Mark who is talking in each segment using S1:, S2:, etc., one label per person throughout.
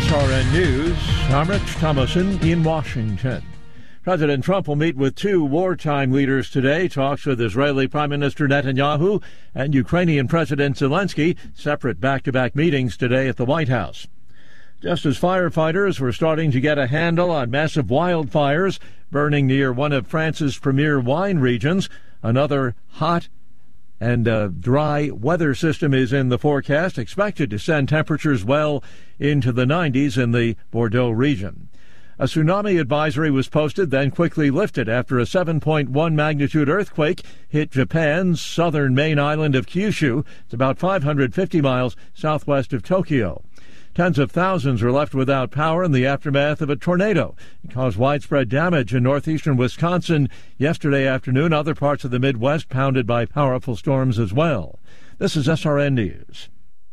S1: SRN News, I'm Rich Thomason in Washington. President Trump will meet with two wartime leaders today. Talks with Israeli Prime Minister Netanyahu and Ukrainian President Zelensky, separate back-to-back meetings today at the White House. Just as firefighters were starting to get a handle on massive wildfires burning near one of France's premier wine regions, another hot and dry weather system is in the forecast, expected to send temperatures well into the 90s in the Bordeaux region. A tsunami advisory was posted, then quickly lifted after a 7.1 magnitude earthquake hit Japan's southern main island of Kyushu. It's about 550 miles southwest of Tokyo. Tens of thousands are left without power in the aftermath of a tornado. It caused widespread damage in northeastern Wisconsin yesterday afternoon. Other parts of the Midwest pounded by powerful storms as well. This is SRN News.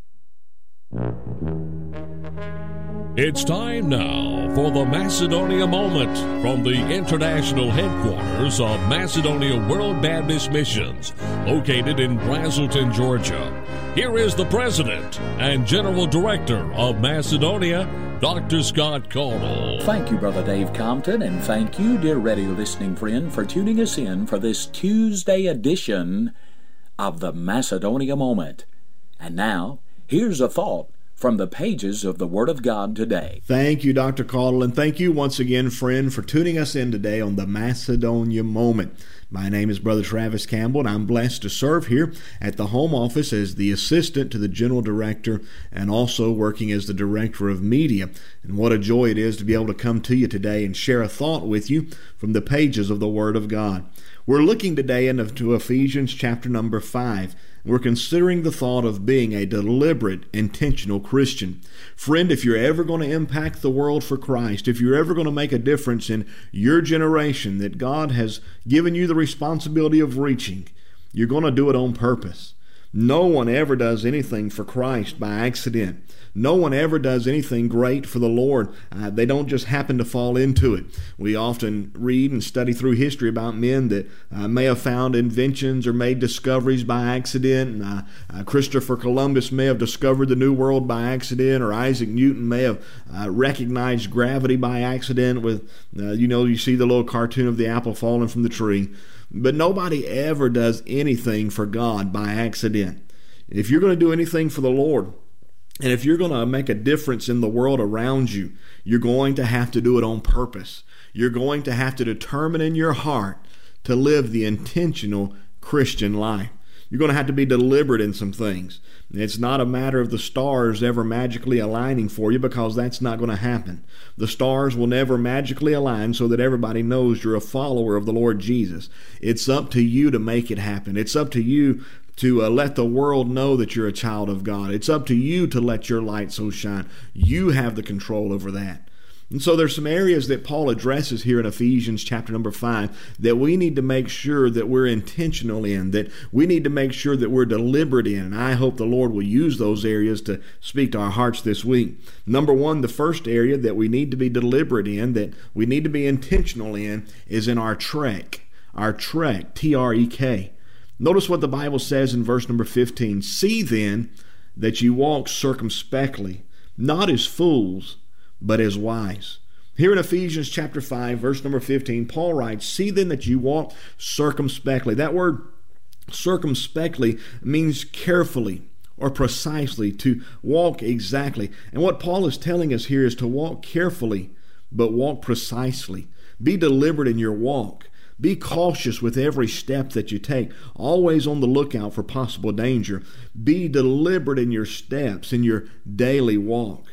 S2: It's time now for the Macedonia Moment from the international headquarters of Macedonia World Baptist Missions, located in Braselton, Georgia. Here is the President and General Director of Macedonia, Dr. Scott Caudle.
S3: Thank you, Brother Dave Compton, and thank you, dear radio listening friend, for tuning us in for this Tuesday edition of the Macedonia Moment. And now, here's a thought from the pages of the Word of God today.
S4: Thank you, Dr. Caudle, and thank you once again, friend, for tuning us in today on the Macedonia Moment. My name is Brother Travis Campbell, and I'm blessed to serve here at the home office as the assistant to the general director and also working as the director of media. And what a joy it is to be able to come to you today and share a thought with you from the pages of the Word of God. We're looking today into Ephesians chapter number 5. We're considering the thought of being a deliberate, intentional Christian. Friend, if you're ever going to impact the world for Christ, if you're ever going to make a difference in your generation that God has given you the responsibility of reaching, you're going to do it on purpose. No one ever does anything for Christ by accident. No one ever does anything great for the Lord. They don't just happen to fall into it. We often read and study through history about men that may have found inventions or made discoveries by accident. Christopher Columbus may have discovered the New World by accident, or Isaac Newton may have recognized gravity by accident with, you see the little cartoon of the apple falling from the tree. But nobody ever does anything for God by accident. If you're going to do anything for the Lord, and if you're going to make a difference in the world around you, you're going to have to do it on purpose. You're going to have to determine in your heart to live the intentional Christian life. You're going to have to be deliberate in some things. It's not a matter of the stars ever magically aligning for you, because that's not going to happen. The stars will never magically align so that everybody knows you're a follower of the Lord Jesus. It's up to you to make it happen. It's up to you to let the world know that you're a child of God. It's up to you to let your light so shine. You have the control over that. And so there's some areas that Paul addresses here in Ephesians chapter number 5 that we need to make sure that we're intentional in, that we need to make sure that we're deliberate in. And I hope the Lord will use those areas to speak to our hearts this week. Number one, the first area that we need to be deliberate in, that we need to be intentional in, is in our trek. Our trek, T-R-E-K. Notice what the Bible says in verse number 15. See then that you walk circumspectly, not as fools, but as wise. Here in Ephesians chapter 5, verse number 15, Paul writes, see then that you walk circumspectly. That word circumspectly means carefully or precisely, to walk exactly. And what Paul is telling us here is to walk carefully, but walk precisely. Be deliberate in your walk. Be cautious with every step that you take, always on the lookout for possible danger. Be deliberate in your steps, in your daily walk.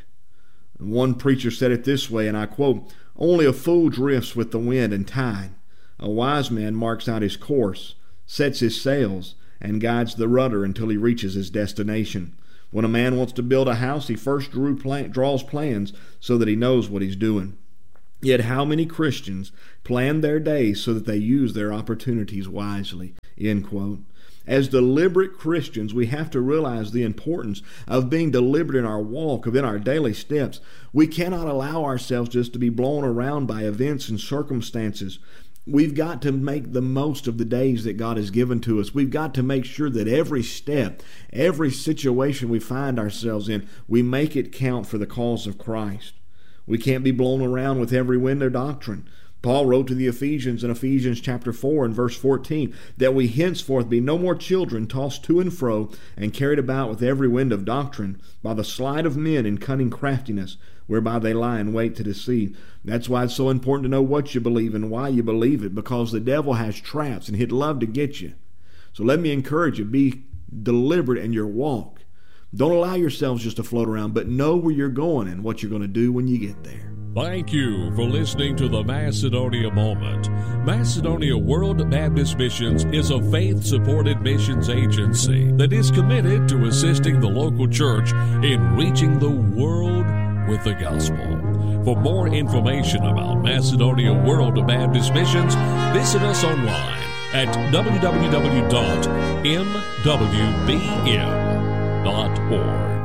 S4: One preacher said it this way, and I quote, only a fool drifts with the wind and tide. A wise man marks out his course, sets his sails, and guides the rudder until he reaches his destination. When a man wants to build a house, he first draws plans so that he knows what he's doing. Yet how many Christians plan their days so that they use their opportunities wisely? End quote. As deliberate Christians, we have to realize the importance of being deliberate in our walk, in our daily steps. We cannot allow ourselves just to be blown around by events and circumstances. We've got to make the most of the days that God has given to us. We've got to make sure that every step, every situation we find ourselves in, we make it count for the cause of Christ. We can't be blown around with every wind of doctrine. Paul wrote to the Ephesians in Ephesians chapter 4 and verse 14, that we henceforth be no more children tossed to and fro and carried about with every wind of doctrine by the sleight of men and cunning craftiness, whereby they lie in wait to deceive. That's why it's so important to know what you believe and why you believe it, because the devil has traps and he'd love to get you. So let me encourage you, be deliberate in your walk. Don't allow yourselves just to float around, but know where you're going and what you're going to do when you get there.
S2: Thank you for listening to the Macedonia Moment. Macedonia World Baptist Missions is a faith-supported missions agency that is committed to assisting the local church in reaching the world with the gospel. For more information about Macedonia World Baptist Missions, visit us online at www.mwbm.org.